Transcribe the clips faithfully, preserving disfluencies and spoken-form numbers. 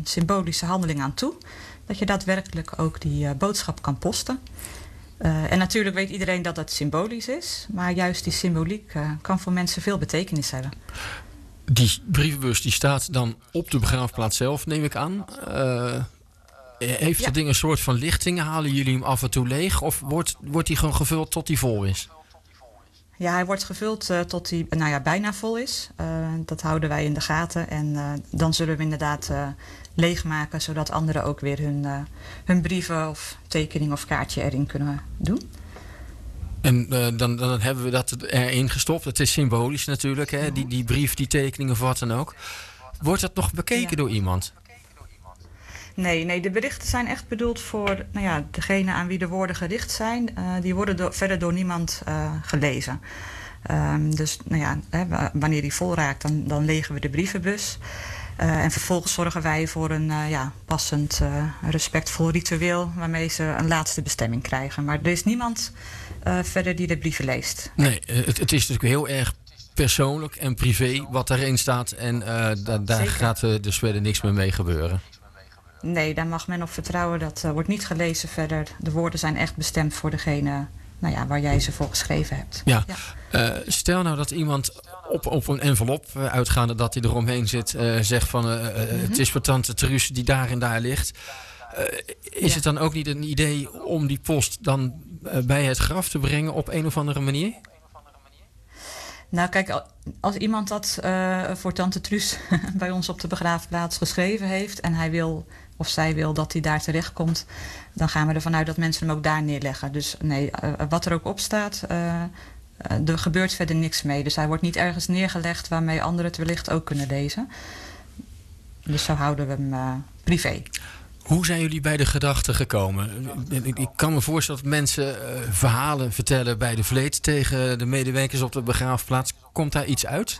een symbolische handeling aan toe. Dat je daadwerkelijk ook die uh, boodschap kan posten. Uh, en natuurlijk weet iedereen dat het symbolisch is. Maar juist die symboliek uh, kan voor mensen veel betekenis hebben. Die brievenbus die staat dan op de begraafplaats zelf, neem ik aan. Uh, heeft Ja. dat ding een soort van lichting? Halen jullie hem af en toe leeg? Of wordt, wordt die gewoon gevuld tot die vol is? Ja, hij wordt gevuld uh, tot hij nou ja, bijna vol is. Uh, dat houden wij in de gaten. En uh, dan zullen we inderdaad uh, leegmaken, zodat anderen ook weer hun, uh, hun brieven of tekening of kaartje erin kunnen doen. En uh, dan, dan hebben we dat erin gestopt. Het is symbolisch natuurlijk, hè? Die, die brief, die tekening of wat dan ook. Wordt dat nog bekeken Ja. door iemand? Nee, nee, de berichten zijn echt bedoeld voor nou ja, degene aan wie de woorden gericht zijn. Uh, die worden door, verder door niemand uh, gelezen. Um, dus nou ja, hè, wanneer die vol raakt, dan, dan legen we de brievenbus. Uh, en vervolgens zorgen wij voor een uh, ja, passend, uh, respectvol ritueel waarmee ze een laatste bestemming krijgen. Maar er is niemand uh, verder die de brieven leest. Nee, het, het is natuurlijk heel erg persoonlijk en privé wat daarin staat. En uh, da, daar Zeker. gaat uh, dus verder niks meer mee gebeuren. Nee, daar mag men op vertrouwen. Dat uh, wordt niet gelezen verder. De woorden zijn echt bestemd voor degene nou ja, waar jij ze voor geschreven hebt. Ja. Ja. Uh, stel nou dat iemand op, op een envelop, uh, uitgaande dat hij eromheen zit, uh, zegt van uh, uh, mm-hmm. het is voor tante Truus die daar en daar ligt. Uh, is Ja. het dan ook niet een idee om die post dan uh, bij het graf te brengen op een of andere manier? Nou kijk, als iemand dat uh, voor tante Truus bij ons op de begraafplaats geschreven heeft en hij wil of zij wil dat hij daar terechtkomt, dan gaan we ervan uit dat mensen hem ook daar neerleggen. Dus nee, uh, wat er ook op staat, uh, uh, er gebeurt verder niks mee. Dus hij wordt niet ergens neergelegd waarmee anderen het wellicht ook kunnen lezen. Dus zo houden we hem uh, privé. Hoe zijn jullie bij de gedachte gekomen? Ik kan me voorstellen dat mensen uh, verhalen vertellen bij de vleet tegen de medewerkers op de begraafplaats. Komt daar iets uit?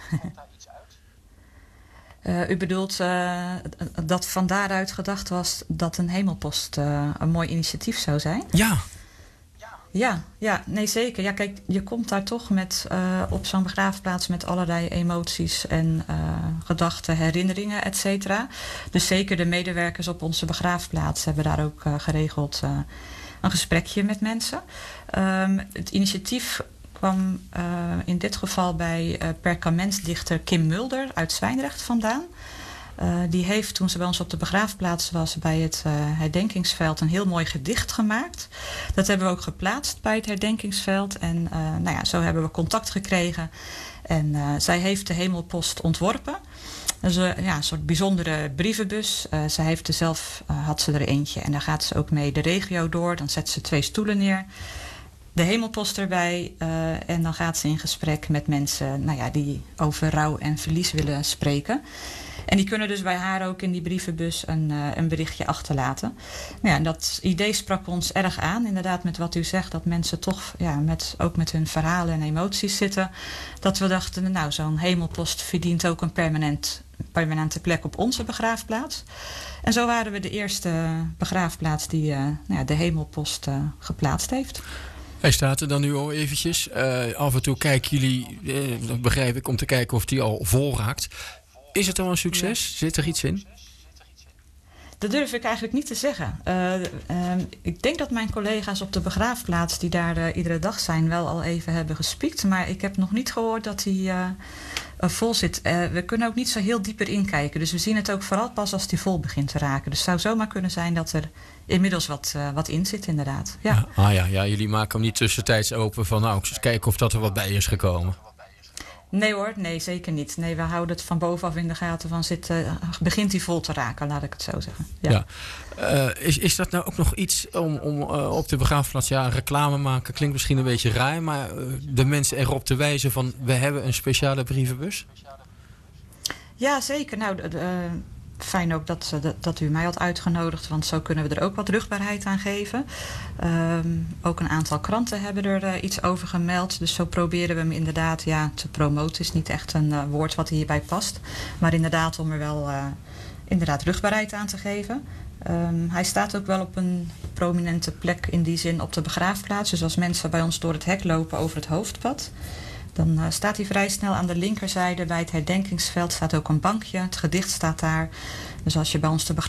Uh, u bedoelt uh, dat van daaruit gedacht was dat een hemelpost uh, een mooi initiatief zou zijn? Ja. Ja, ja, nee zeker. Ja, kijk, je komt daar toch met uh, op zo'n begraafplaats met allerlei emoties en uh, gedachten, herinneringen, et cetera. Dus zeker de medewerkers op onze begraafplaats hebben daar ook uh, geregeld uh, een gesprekje met mensen. Um, het initiatief kwam uh, in dit geval bij uh, perkamentsdichter Kim Mulder uit Zwijndrecht vandaan. Uh, die heeft, toen ze bij ons op de begraafplaats was, bij het uh, herdenkingsveld een heel mooi gedicht gemaakt. Dat hebben we ook geplaatst bij het herdenkingsveld. En uh, nou ja, zo hebben we contact gekregen. En uh, zij heeft de hemelpost ontworpen. Dus uh, ja, een soort bijzondere brievenbus. Uh, zij heeft er zelf, uh, had ze er eentje. En daar gaat ze ook mee de regio door. Dan zet ze twee stoelen neer. De hemelpost erbij. Uh, en dan gaat ze in gesprek met mensen nou ja, die over rouw en verlies willen spreken. En die kunnen dus bij haar ook in die brievenbus een, uh, een berichtje achterlaten. Nou ja, en dat idee sprak ons erg aan. Inderdaad, met wat u zegt, dat mensen toch ja, met, ook met hun verhalen en emoties zitten. Dat we dachten, nou, zo'n hemelpost verdient ook een permanent, permanente plek op onze begraafplaats. En zo waren we de eerste begraafplaats die uh, nou ja, de hemelpost uh, geplaatst heeft. Hij staat er dan nu al eventjes. Uh, af en toe kijken jullie, uh, dat begrijp ik, om te kijken of die al vol raakt. Is het al een succes? Ja. Zit er iets in? Dat durf ik eigenlijk niet te zeggen. Uh, uh, ik denk dat mijn collega's op de begraafplaats die daar uh, iedere dag zijn wel al even hebben gespiekt. Maar ik heb nog niet gehoord dat die uh, uh, vol zit. Uh, we kunnen ook niet zo heel dieper inkijken. Dus we zien het ook vooral pas als die vol begint te raken. Dus het zou zomaar kunnen zijn dat er inmiddels wat, uh, wat in zit inderdaad. Ja. Ja, ah ja, ja, jullie maken hem niet tussentijds open van nou, eens kijken of dat er wat bij is gekomen. Nee hoor, nee zeker niet. Nee, we houden het van bovenaf in de gaten van zit, uh, begint die vol te raken, laat ik het zo zeggen. Ja. Ja. Uh, is, is dat nou ook nog iets om, om uh, op de begraafplaats, ja, reclame maken klinkt misschien een beetje raar, maar uh, de mensen erop te wijzen van we hebben een speciale brievenbus? Ja, zeker. Nou, de, de, fijn ook dat, dat, dat u mij had uitgenodigd, want zo kunnen we er ook wat rugbaarheid aan geven. Um, ook een aantal kranten hebben er uh, iets over gemeld. Dus zo proberen we hem inderdaad ja, te promoten. Is niet echt een uh, woord wat hierbij past. Maar inderdaad om er wel uh, inderdaad rugbaarheid aan te geven. Um, hij staat ook wel op een prominente plek in die zin op de begraafplaats. Dus als mensen bij ons door het hek lopen over het hoofdpad, dan uh, staat hij vrij snel aan de linkerzijde bij het herdenkingsveld. Staat ook een bankje, het gedicht staat daar. Dus als je bij ons te